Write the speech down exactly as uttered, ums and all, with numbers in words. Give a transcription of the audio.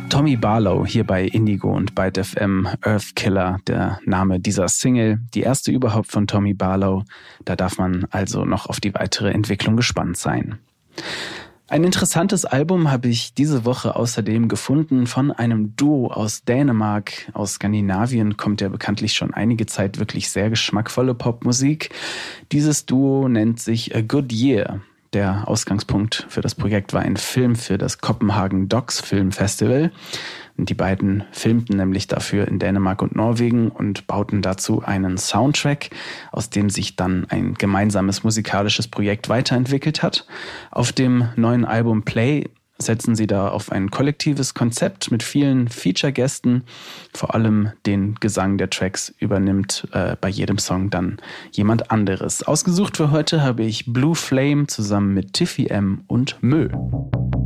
Tommy Barlow hier bei Indigo und Byte F M, Earthkiller, der Name dieser Single, die erste überhaupt von Tommy Barlow. Da darf man also noch auf die weitere Entwicklung gespannt sein. Ein interessantes Album habe ich diese Woche außerdem gefunden von einem Duo aus Dänemark. Aus Skandinavien kommt ja bekanntlich schon einige Zeit wirklich sehr geschmackvolle Popmusik. Dieses Duo nennt sich A Good Year. Der Ausgangspunkt für das Projekt war ein Film für das Copenhagen Docs Film Festival. Und die beiden filmten nämlich dafür in Dänemark und Norwegen und bauten dazu einen Soundtrack, aus dem sich dann ein gemeinsames musikalisches Projekt weiterentwickelt hat. Auf dem neuen Album Play setzen sie da auf ein kollektives Konzept mit vielen Feature-Gästen. Vor allem den Gesang der Tracks übernimmt äh, bei jedem Song dann jemand anderes. Ausgesucht für heute habe ich Blue Flame zusammen mit Tiffy M und Mö.